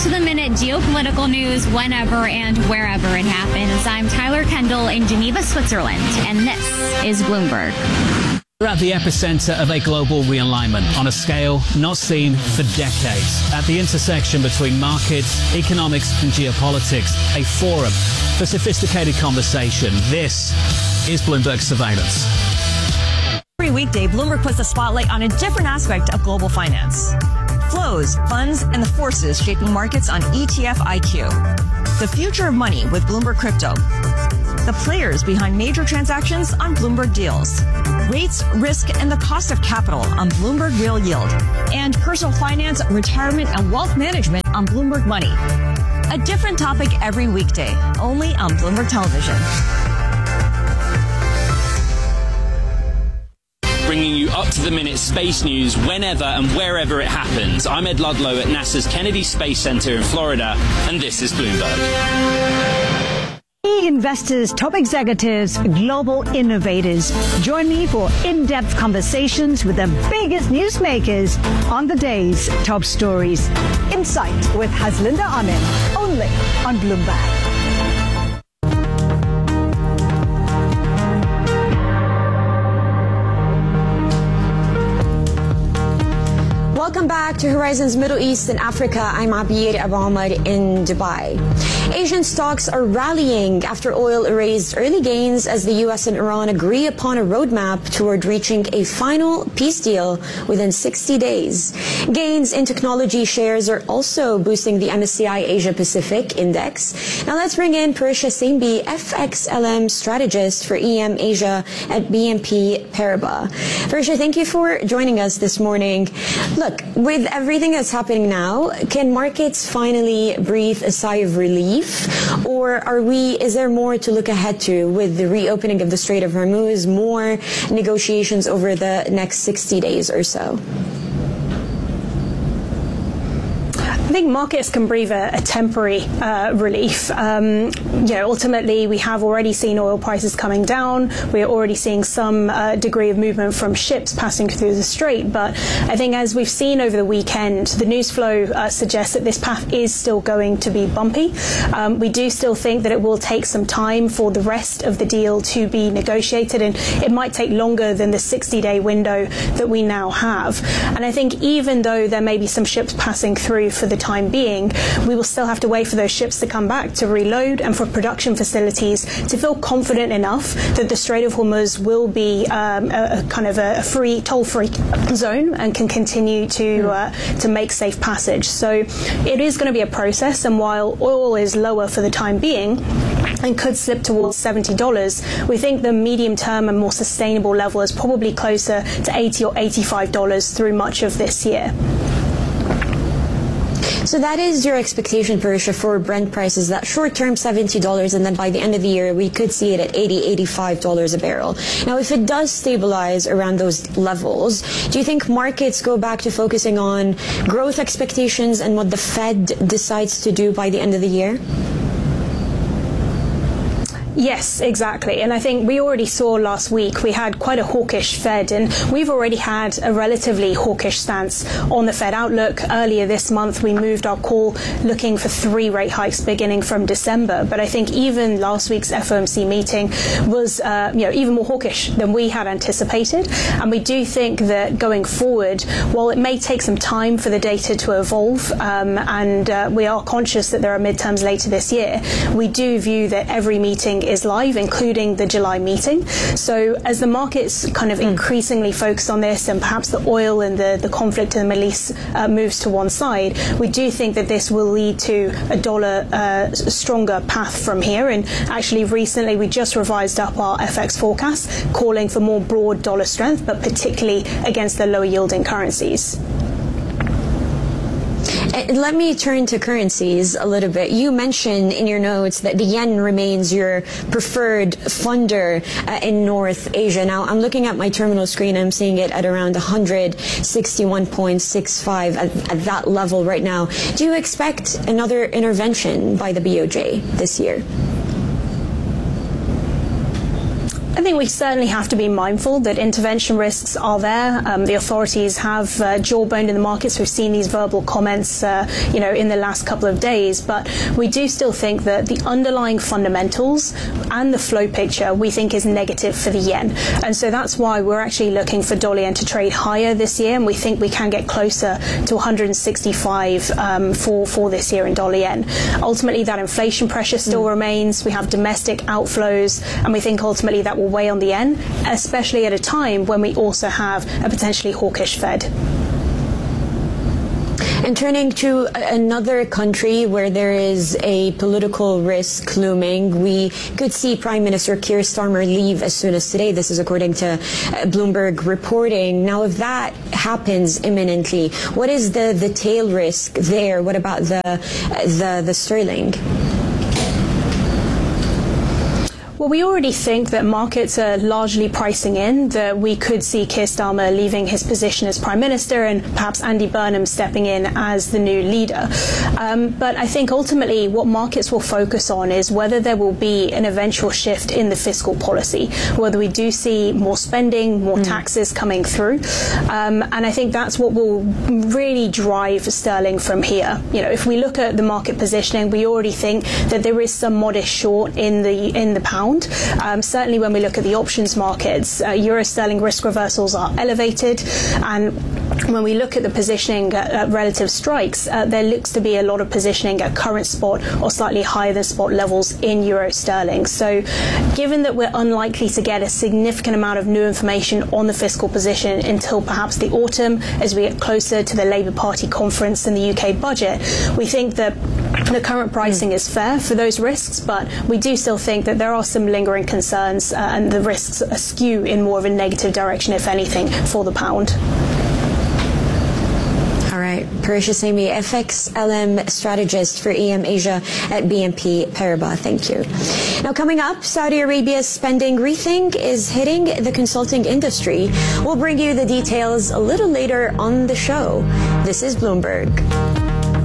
up-to-the-minute geopolitical news whenever and wherever it happens. I'm Tyler Kendall in Geneva, Switzerland, and this is Bloomberg. We're at the epicenter of a global realignment on a scale not seen for decades. At the intersection between markets, economics and geopolitics, a forum for sophisticated conversation. This is Bloomberg Surveillance. Every weekday, Bloomberg puts a spotlight on a different aspect of global finance. Flows, funds, and the forces shaping markets on ETF IQ. The future of money with Bloomberg Crypto. The players behind major transactions on Bloomberg Deals. Rates, risk, and the cost of capital on Bloomberg Real Yield. And personal finance, retirement, and wealth management on Bloomberg Money. A different topic every weekday, only on Bloomberg Television. Bringing you up-to-the-minute space news whenever and wherever it happens. I'm Ed Ludlow at NASA's Kennedy Space Center in Florida, and this is Bloomberg. Investors, top executives, global innovators. Join me for in-depth conversations with the biggest newsmakers on the day's top stories. Insight with Haslinda Amin, only on Bloomberg. Welcome back to Horizons Middle East and Africa. I'm Abir Abahmad in Dubai. Asian stocks are rallying after oil erased early gains as the U.S. and Iran agree upon a roadmap toward reaching a final peace deal within 60 days. Gains in technology shares are also boosting the MSCI Asia Pacific Index. Now let's bring in Parisha Sainbi, FXLM strategist for EM Asia at BNP Paribas. Parisha, thank you for joining us this morning. Look, with everything that's happening now, can markets finally breathe a sigh of relief? Or is there more to look ahead to with the reopening of the Strait of Hormuz, more negotiations over the next 60 days or so? I think markets can breathe a temporary relief. Ultimately, we have already seen oil prices coming down. We are already seeing some degree of movement from ships passing through the strait. But I think as we've seen over the weekend, the news flow suggests that this path is still going to be bumpy. We do still think that it will take some time for the rest of the deal to be negotiated, and it might take longer than the 60-day window that we now have. And I think even though there may be some ships passing through for the time being, we will still have to wait for those ships to come back to reload and for production facilities to feel confident enough that the Strait of Hormuz will be a kind of a toll-free zone and can continue to make safe passage. So it is going to be a process, and while oil is lower for the time being and could slip towards $70, we think the medium-term and more sustainable level is probably closer to $80 or $85 through much of this year. So that is your expectation, Parisha, for Brent prices, that short-term $70, and then by the end of the year, we could see it at $80, $85 a barrel. Now, if it does stabilize around those levels, do you think markets go back to focusing on growth expectations and what the Fed decides to do by the end of the year? Yes, exactly. And I think we already saw last week we had quite a hawkish Fed, and we've already had a relatively hawkish stance on the Fed outlook. Earlier this month, we moved our call looking for 3 rate hikes beginning from December. But I think even last week's FOMC meeting was even more hawkish than we had anticipated. And we do think that going forward, while it may take some time for the data to evolve, and we are conscious that there are midterms later this year, we do view that every meeting is live, including the July meeting. So as the markets kind of increasingly focus on this, and perhaps the oil and the conflict in the Middle East moves to one side, we do think that this will lead to a dollar stronger path from here. And actually recently we just revised up our FX forecast, calling for more broad dollar strength, but particularly against the lower yielding currencies. Let me turn to currencies a little bit. You mentioned in your notes that the yen remains your preferred funder in North Asia. Now, I'm looking at my terminal screen. I'm seeing it at around 161.65 at that level right now. Do you expect another intervention by the BOJ this year? I I think we certainly have to be mindful that intervention risks are there. The authorities have jawboned in the markets. We've seen these verbal comments, in the last couple of days. But we do still think that the underlying fundamentals and the flow picture we think is negative for the yen. And so that's why we're actually looking for dollar yen to trade higher this year. And we think we can get closer to 165 for this year in dollar yen. Ultimately, that inflation pressure still remains. We have domestic outflows, and we think ultimately that will weigh on the yen, especially at a time when we also have a potentially hawkish Fed. And turning to another country where there is a political risk looming, we could see Prime Minister Keir Starmer leave as soon as today. This is according to Bloomberg reporting. Now, if that happens imminently, what is the tail risk there? What about the sterling? Well, we already think that markets are largely pricing in that we could see Keir Starmer leaving his position as Prime Minister and perhaps Andy Burnham stepping in as the new leader. But I think ultimately what markets will focus on is whether there will be an eventual shift in the fiscal policy, whether we do see more spending, more taxes coming through. And I think that's what will really drive sterling from here. If we look at the market positioning, we already think that there is some modest short in the pound. Certainly when we look at the options markets, euro sterling risk reversals are elevated, and when we look at the positioning at relative strikes, there looks to be a lot of positioning at current spot or slightly higher than spot levels in euro sterling. So given that we're unlikely to get a significant amount of new information on the fiscal position until perhaps the autumn, as we get closer to the Labour Party conference and the UK budget, we think that the current pricing is fair for those risks, but we do still think that there are some lingering concerns and the risks skew in more of a negative direction, if anything, for the pound. All right, Parisha Saimi, FX LM strategist for EM Asia at BNP Paribas. Thank you. Now, coming up, Saudi Arabia's spending rethink is hitting the consulting industry. We'll bring you the details a little later on the show. This is Bloomberg.